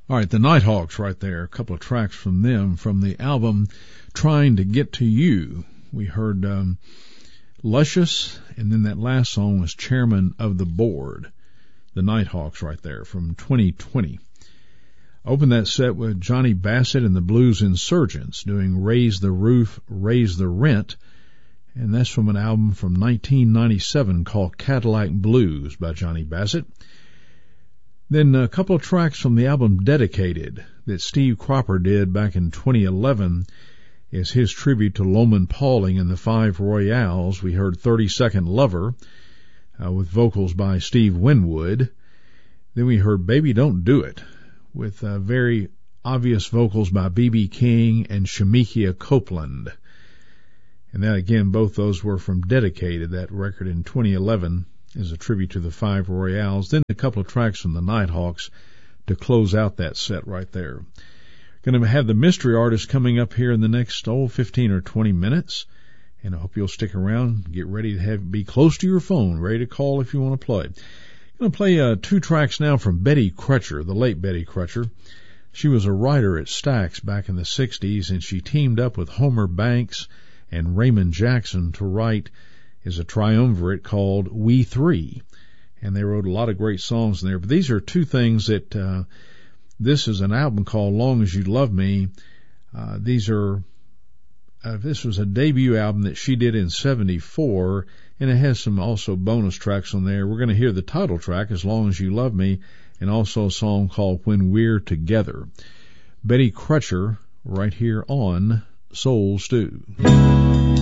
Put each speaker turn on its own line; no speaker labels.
All right, the Nighthawks right there, a couple of tracks from them from the album Trying to Get to You. We heard Luscious, and then that last song was Chairman of the Board. The Nighthawks right there from 2020. Opened that set with Johnny Bassett and the Blues Insurgents doing Raise the Roof, Raise the Rent, and that's from an album from 1997 called Cadillac Blues by Johnny Bassett. Then a couple of tracks from the album Dedicated that Steve Cropper did back in 2011 is his tribute to Loman Pauling and the Five Royales. We heard 30-Second Lover with vocals by Steve Winwood. Then we heard Baby Don't Do It with very obvious vocals by B.B. King and Shemekia Copeland. And that again, both those were from Dedicated, that record in 2011. Is a tribute to the Five Royales. Then a couple of tracks from the Nighthawks to close out that set right there. Going to have the mystery artist coming up here in the next 15 or 20 minutes, and I hope you'll stick around. Get ready to be close to your phone, ready to call if you want to play. I'm going to play two tracks now from Betty Crutcher, the late Betty Crutcher. She was a writer at Stax back in the 60s, and she teamed up with Homer Banks and Raymond Jackson to write is a triumvirate called We Three, and they wrote a lot of great songs in there. But these are two things that this is an album called Long As You Love Me. This was a debut album that she did in 74, and it has some also bonus tracks on there. We're going to hear the title track, As Long As You Love Me, and also a song called When We're Together. Betty Crutcher right here on Soul Stew.